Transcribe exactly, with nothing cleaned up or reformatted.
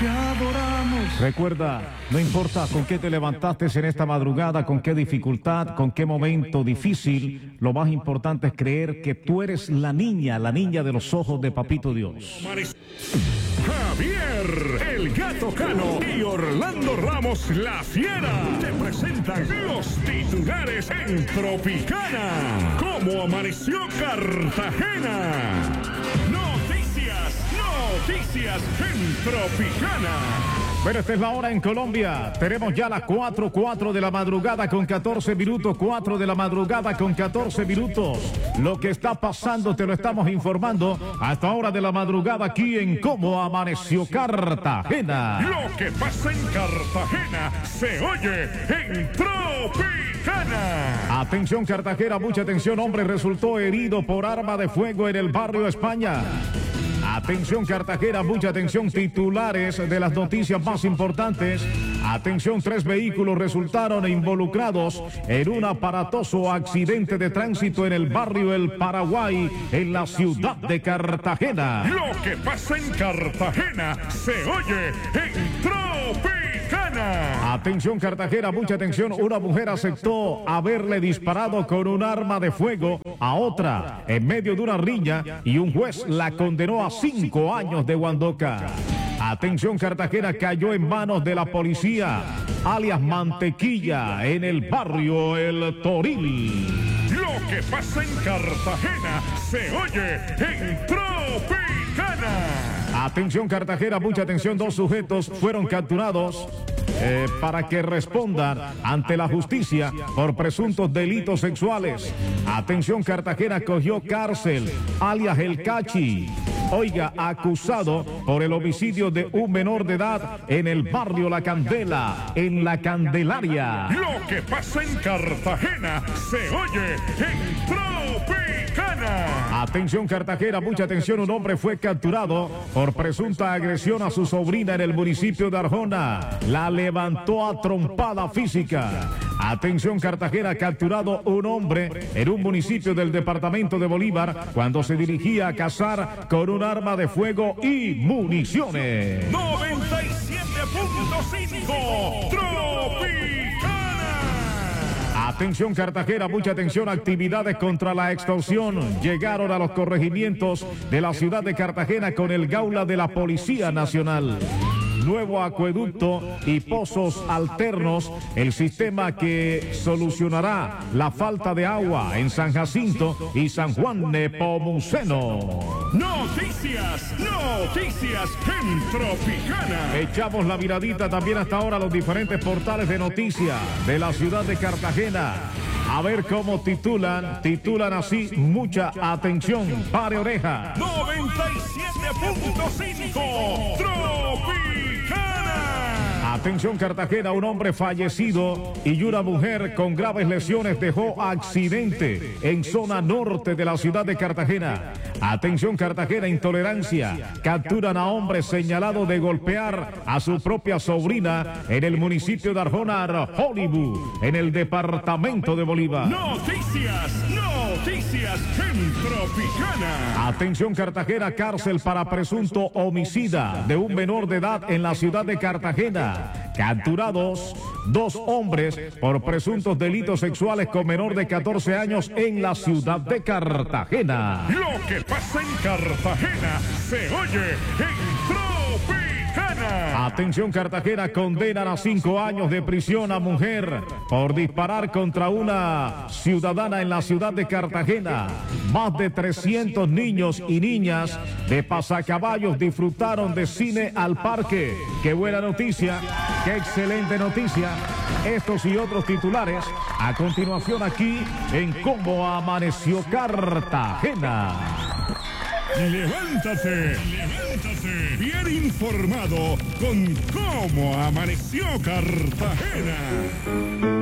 te adoramos. Recuerda, no importa con qué te levantaste en esta madrugada, con qué dificultad, con qué momento difícil, lo más importante es creer que tú eres la niña, la niña de los ojos de Papito Dios. Javier, el Gato Cano y Orlando Ramos, la Fiera, te presentan los titulares en Tropicana. ¿Cómo amaneció Cartagena? Noticias, noticias en Tropicana. Pero esta es la hora en Colombia. Tenemos ya las cuatro, cuatro de la madrugada con catorce minutos, cuatro de la madrugada con catorce minutos. Lo que está pasando te lo estamos informando hasta hora de la madrugada aquí en Cómo Amaneció Cartagena. Lo que pasa en Cartagena se oye en Tropicana. Atención Cartagena, mucha atención, hombre resultó herido por arma de fuego en el barrio España. Atención Cartagena, mucha atención, titulares de las noticias más importantes. Atención, tres vehículos resultaron involucrados en un aparatoso accidente de tránsito en el barrio El Paraguay, en la ciudad de Cartagena. Lo que pasa en Cartagena se oye en Tropicana. Atención Cartagena, mucha atención, una mujer aceptó haberle disparado con un arma de fuego a otra en medio de una riña y un juez la condenó a cinco años de guandoca. Atención Cartagena, cayó en manos de la policía, alias Mantequilla, en el barrio El Toril. Lo que pasa en Cartagena se oye en Tropicana. Atención Cartagena, mucha atención, dos sujetos fueron capturados eh, para que respondan ante la justicia por presuntos delitos sexuales. Atención Cartagena, cogió cárcel, alias El Cachi. Oiga, acusado por el homicidio de un menor de edad en el barrio La Candela, en La Candelaria. Lo que pasa en Cartagena se oye en Tropicana. Atención Cartagena, mucha atención, un hombre fue capturado por presunta agresión a su sobrina en el municipio de Arjona. La levantó a trompada física. Atención Cartagena, capturado un hombre en un municipio del departamento de Bolívar cuando se dirigía a cazar con un arma de fuego y municiones. noventa y siete punto cinco Tropicana. Atención Cartagena, mucha atención, actividades contra la extorsión llegaron a los corregimientos de la ciudad de Cartagena con el Gaula de la Policía Nacional. Nuevo acueducto y pozos alternos, el sistema que solucionará la falta de agua en San Jacinto y San Juan Nepomuceno. Noticias, noticias en Tropicana. Echamos la miradita también hasta ahora a los diferentes portales de noticias de la ciudad de Cartagena. A ver cómo titulan, titulan así, mucha atención, pare oreja. noventa y siete punto cinco Tropicana. Atención Cartagena, un hombre fallecido y una mujer con graves lesiones dejó accidente en zona norte de la ciudad de Cartagena. Atención Cartagena, intolerancia. Capturan a hombre señalado de golpear a su propia sobrina en el municipio de Arjona, Hollywood, en el departamento de Bolívar. Noticias, noticias en Tropicana. Atención Cartagena, cárcel para presunto homicida de un menor de edad en la ciudad de Cartagena. Capturados dos hombres por presuntos delitos sexuales con menor de catorce años en la ciudad de Cartagena. Lo que pasa en Cartagena se oye en Tropicana. Atención Cartagena, condenan a cinco años de prisión a mujer por disparar contra una ciudadana en la ciudad de Cartagena. Más de trescientos niños y niñas de pasacaballos disfrutaron de cine al parque. ¡Qué buena noticia! ¡Qué excelente noticia! Estos y otros titulares a continuación aquí en Cómo Amaneció Cartagena. Levántate, levántate, bien informado con Cómo Amaneció Cartagena.